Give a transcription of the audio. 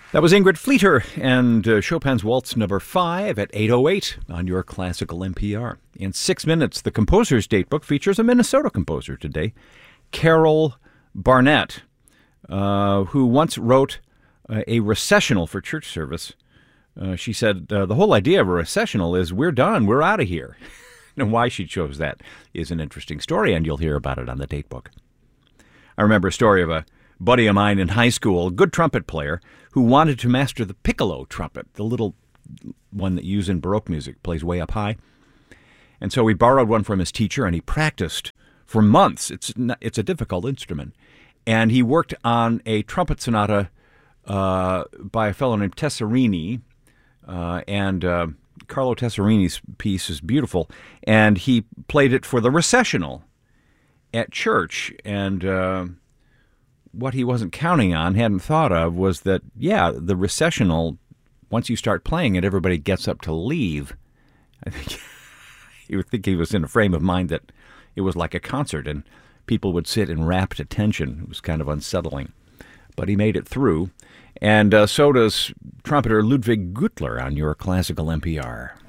That was Ingrid Fleeter and Chopin's Waltz Number 5 at 8:08 on your classical NPR. In 6 minutes, the Composer's Datebook features a Minnesota composer today, Carol Barnett, who once wrote a recessional for church service. She said, the whole idea of a recessional is we're done, we're out of here. And why she chose that is an interesting story, and you'll hear about it on the Datebook. I remember a story of a buddy of mine in high school, a good trumpet player, who wanted to master the piccolo trumpet, the little one that you use in Baroque music, plays way up high. And so he borrowed one from his teacher, and he practiced for months. It's a difficult instrument. And he worked on a trumpet sonata by a fellow named Tesserini, and Carlo Tesserini's piece is beautiful. And he played it for the recessional at church, and what he wasn't counting on, hadn't thought of, was that, the recessional, once you start playing it, everybody gets up to leave. I think you would think he was in a frame of mind that it was like a concert, and people would sit in rapt attention. It was kind of unsettling. But he made it through, and so does trumpeter Ludwig Gutler on your classical NPR.